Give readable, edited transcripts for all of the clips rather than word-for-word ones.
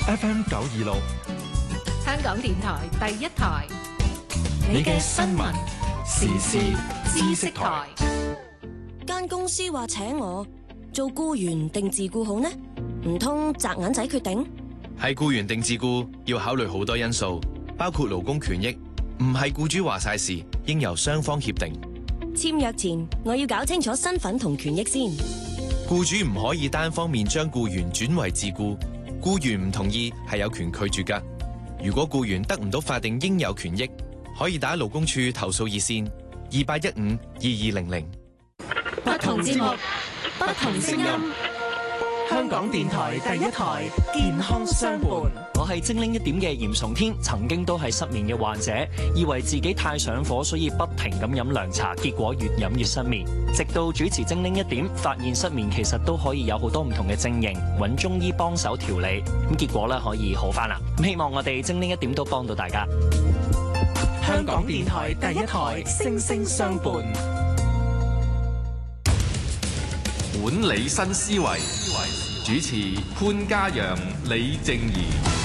FM 926， 香港電台第一台， 你嘅新聞時事知識台。 間公司話請我做僱員定自僱好呢？唔通擲銀仔決定？ 係僱員定自僱要考慮好多因素，包括勞工權益，唔係僱主話晒事，應由雙方協定。 簽約前我要搞清楚身份同權益先。 僱主唔可以單方面將僱員轉為自僱，僱員唔同意係有權拒絕㗎。如果僱員得唔到法定應有權益，可以打勞工處投訴熱線28152200。 不同節目，不同聲音。 香港電台第一台，健康相伴。 我係精靈一點嘅嚴崇天，曾經都係失眠嘅患者，以為自己太上火，所以不停咁飲涼茶，結果越飲越失眠。直到主持精靈一點，發現失眠其實都可以有好多唔同嘅症型，揾中醫幫手調理，咁結果咧可以好返啦。希望我哋精靈一點都幫到大家。 香港電台第一台，聲聲相伴。 管理新思維，主持潘嘉陽、李靜宜。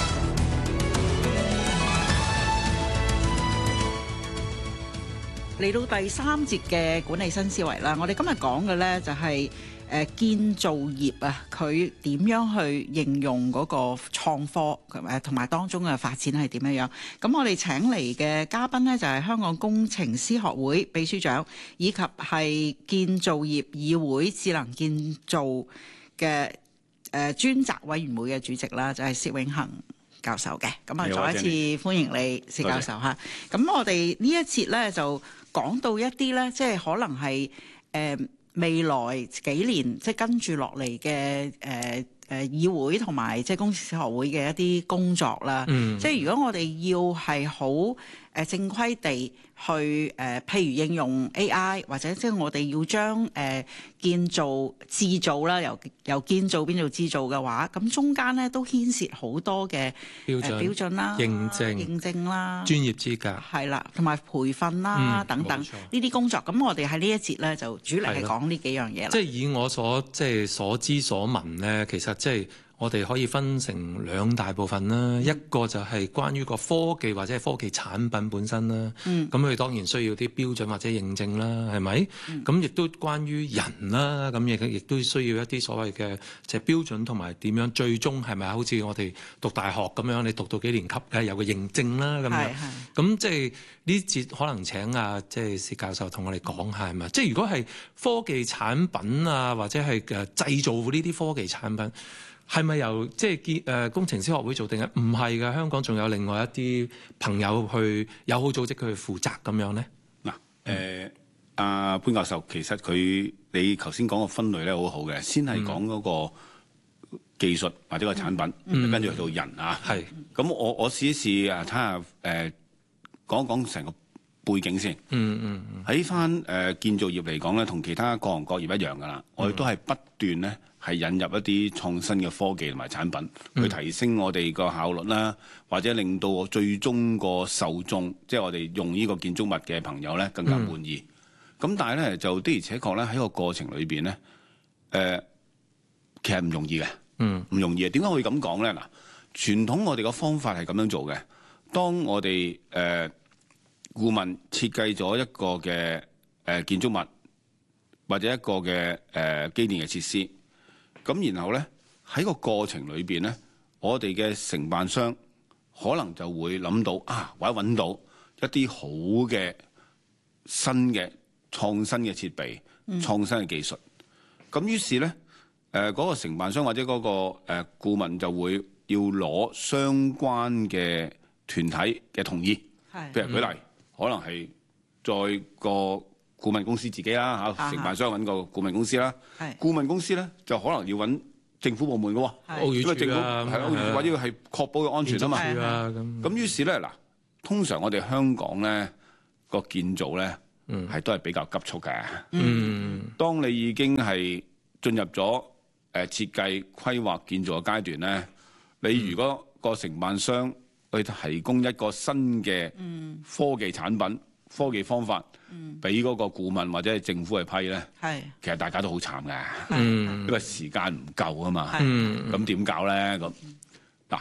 嚟到第三節嘅管理新思維啦，我哋今日講嘅呢就係建造業啊，佢點樣去應用嗰個創科同埋當中嘅發展係點樣？咁我哋請嚟嘅嘉賓呢，就係香港工程師學會秘書長，以及係建造業議會智能建造嘅專責委員會嘅主席啦，就係薛永恒教授嘅。咁啊，再一次歡迎你，薛教授嚇。咁我哋呢一節呢，就講到一啲呢，即係可能係未來幾年即係跟住落嚟嘅議會同埋即係工程師學會嘅一啲工作啦。即係如果我哋要係好正規地去譬如應用 AI 或者即係我哋要將建造製造啦，由建造變做製造嘅話，咁中間咧都牽涉好多嘅標準啦、認證啦、 專業資格係啦，同埋培訓啦等等呢啲工作。咁我哋喺呢一節咧就主力係講呢幾樣嘢啦。 即係以我所知所聞咧，其實即係我哋可以分成兩大部分啦。一個就係關於個科技或者係科技產品本身啦。咁佢當然需要啲標準或者認證啦，係咪？咁亦都關於人啦，咁亦都需要一啲所謂嘅即係標準同埋點樣最終係咪好似我哋讀大學咁樣，你讀到幾年級有個認證啦咁樣。咁即係呢節可能請即係薛教授同我哋講下係咪？即係如果係科技產品啊，或者係製造呢啲科技產品。係咪由即係工程師學會做定係唔係㗎？香港仲有另外一啲朋友去友好組織佢去負責咁樣咧？ 嗱，阿潘教授，其實你頭先講個分類咧好好嘅，先係講嗰個技術或者個產品，跟住去到人啊。係。咁我試一試睇下講一講成個背景先。喺翻建造業嚟講咧，同其他各行各業一樣㗎啦。我哋都係不斷咧。係引入一啲創新嘅科技同埋產品，去提升我哋個效率啦，或者令到我最終個受眾，即係我哋用呢個建築物嘅朋友咧，更加滿意。咁但係咧，就的而且確咧喺個過程裏邊咧，其實唔容易嘅，唔容易嘅。點解會咁講咧？嗱，傳統我哋個方法係咁樣做嘅。當我哋顧問設計咗一個嘅建築物或者一個嘅機電嘅設施。咁然後咧喺個過程裏邊咧，我哋嘅承辦商可能就會諗到或者揾到一啲好嘅新嘅創新嘅設備、創新嘅技術。咁於是咧嗰個承辦商或者嗰個顧問就會要攞相關嘅團體嘅同意。譬如舉例，可能係再個顧問公司自己啦承辦商揾個顧問公司啦，顧問公司咧就可能要揾政府部門嘅喎，因為政府係或者係確保嘅安全啊嘛。咁於是咧嗱，通常我哋香港咧個建造咧係都係比較急促嘅。當你已經係進入咗設計、規劃、建造嘅階段咧，你如果個承辦商去提供一個新嘅科技產品、科技方法，俾嗰個顧問或者係政府去批咧，其實大家都好慘嘅，因為時間唔夠啊嘛。咁點搞咧？咁嗱，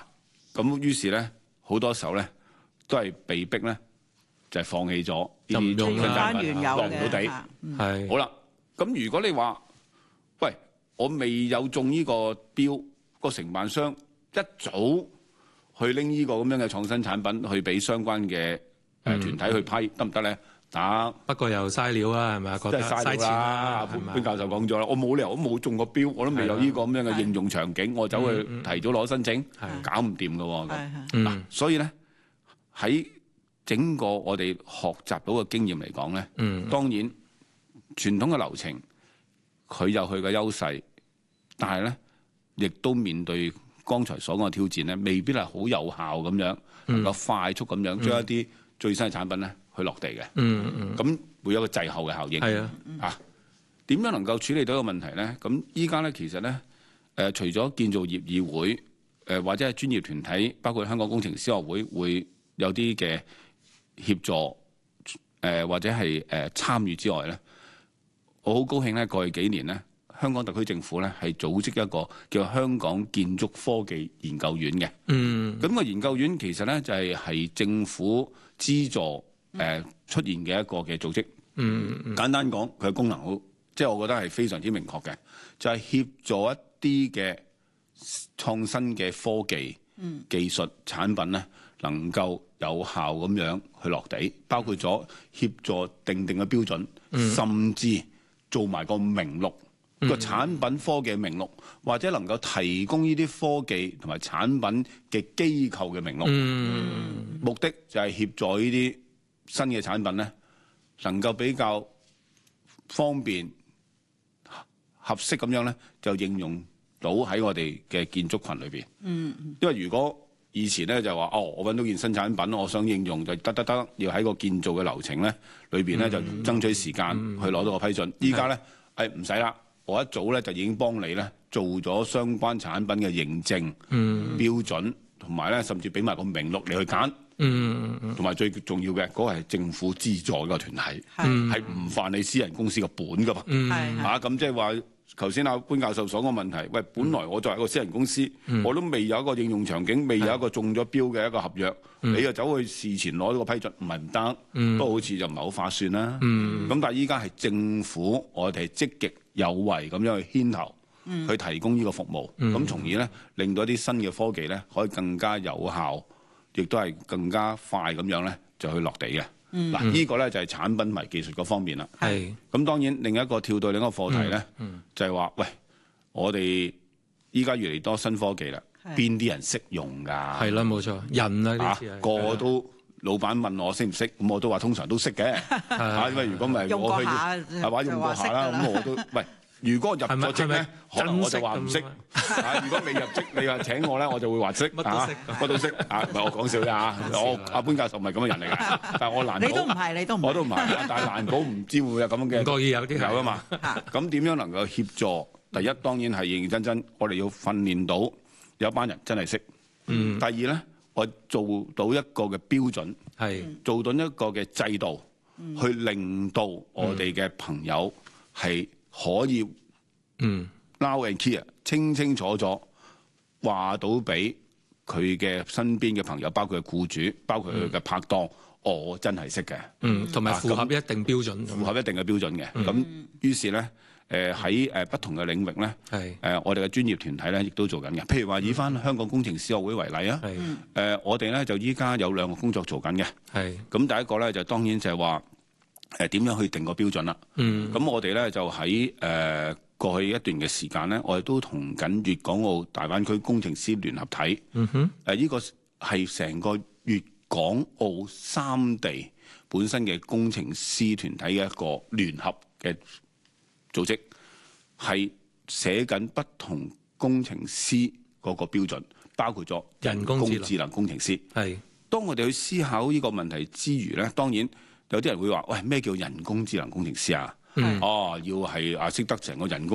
咁於是咧好多時候咧都係被逼咧就係放棄咗呢啲就唔用啦翻原有落唔到地。 係好啦，咁如果你話喂，我未有中呢個標，個承辦商一早去拎呢個咁樣嘅創新產品去俾相關嘅團體去批，得唔得咧？得。 不過又嘥料啦，係咪啊？覺得真係嘥錢料啦！潘教授講咗啦，我冇理由我冇中過標，我都未有呢個咁樣嘅應用場景，我走去提早攞申請，搞唔掂㗎喎。嗱，所以咧喺整個我哋學習到嘅經驗嚟講咧，當然傳統嘅流程佢有佢嘅優勢，但係咧亦都面對剛才所講嘅挑戰咧，未必係好有效咁樣能夠快速咁樣將一啲最新嘅產品咧去落地嘅。咁會有一個滯後嘅效應。係啊，點樣能夠處理到一個問題咧？咁依家咧其實咧除咗建造業議會或者係專業團體，包括香港工程師學會會有啲嘅協助或者係參與之外咧，我好高興咧，過去幾年咧，香港特區政府咧係組織一個叫香港建築科技研究院嘅。咁個研究院其實咧就係政府資助出現嘅一個嘅組織。簡單講，佢嘅功能好，即係我覺得係非常之明確嘅，就係協助一啲嘅創新嘅科技、技術產品咧，能夠有效咁樣去落地，包括咗協助定嘅標準，甚至做埋個名錄，個產品科技名錄，或者能夠提供呢啲科技同埋產品嘅機構嘅名錄。目的就係協助呢啲新嘅產品咧，能夠比較方便、合適咁樣咧，就應用到喺我哋嘅建築群裏邊。因為如果以前咧就話我揾到件新產品，我想應用就得，要喺個建造嘅流程咧裏邊咧就爭取時間去攞到個批准。依家咧唔使啦，我一早咧就已經幫你咧做咗相關產品嘅認證、標準，同埋咧甚至俾埋個名錄你去揀。同埋最重要嘅嗰個係政府資助嘅個團體，係唔犯你私人公司嘅本噶嘛。咁即係話頭先阿潘教授所講嘅問題，喂，本來我作為一個私人公司，我都未有一個應用場景，未有一個中咗標嘅一個合約，你又走去事前攞到個批准，唔係唔得，不過好似就唔係好划算啦。咁但係依家係政府，我哋係積極有為咁樣去牽頭，去提供呢個服務，咁從而咧令到一啲新嘅科技咧可以更加有效，亦都係更加快咁樣咧就去落地嘅。嗱，呢個咧就係產品同埋技術嗰方面啦。咁當然另一個跳到另一個課題咧，就係話，喂，我哋依家越嚟越多新科技啦，邊啲人識用㗎？係啦，冇錯，人啊呢次係個個都老闆問我識唔識，咁我都話通常都識嘅。因為如果唔係我去係話用過下啦，咁我都喂。如果入咗職咧，可能我就話唔識。如果未入職，你話請我咧，我就會話識。乜都識。唔係我講笑啫嚇。我阿潘教授唔係咁嘅人嚟嘅，但係我難保。你都唔係，你都唔係。我都唔係，但係難保唔知會唔會有咁嘅。唔覺意有啲有啊嘛。咁點樣能夠協助？第一當然係認認真真，我哋要訓練到有一班人真係識。第二咧，我做到一個嘅標準，做到一個嘅制度，去令到我哋嘅朋友係可以，now and clear 清清楚楚話到俾佢嘅身邊嘅朋友，包括僱主，包括佢嘅拍檔，我真係識嘅。同埋符合一定標準，符合一定嘅標準嘅。咁於是咧，喺不同嘅領域咧，我哋嘅專業團體咧，亦都做緊嘅。譬如話以翻香港工程師學會為例啊，我哋咧就依家有兩個工作做緊嘅。咁第一個咧就當然就係話，點樣去定個標準啦？咁我哋咧就喺過去一段嘅時間咧，我哋都同緊粵港澳大灣區工程師聯合體。呢個係成個粵港澳三地本身嘅工程師團體嘅一個聯合嘅組織，係寫緊不同工程師嗰個標準，包括咗人工智能工程師。當我哋去思考呢個問題之餘咧，當然。有啲人會話：喂，咩叫人工智能工程師啊？要係識得成個人工